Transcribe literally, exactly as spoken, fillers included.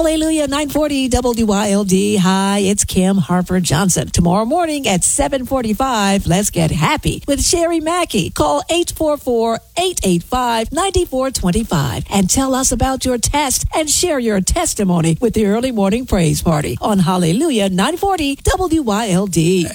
Hallelujah, nine forty W Y L D. Hi, it's Kim Harper Johnson. Tomorrow morning at seven forty-five, let's get happy with Sherry Mackey. Call eight four four, eight eight five, nine four two five and tell us about your test and share your testimony with the Early Morning Praise Party on Hallelujah, nine forty W Y L D.